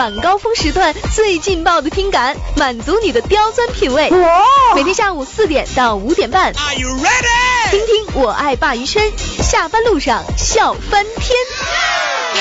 晚高峰时段最劲爆的听感，满足你的刁钻品味。每天下午4点到5点半， Are you ready？ 听听我爱鲅鱼圈，下班路上笑翻天。